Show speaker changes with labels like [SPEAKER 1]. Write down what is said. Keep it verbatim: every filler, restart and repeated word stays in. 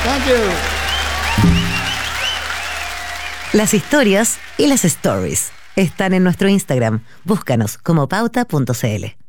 [SPEAKER 1] Thank you.
[SPEAKER 2] Las historias y las stories están en nuestro Instagram. Búscanos como pauta punto c l.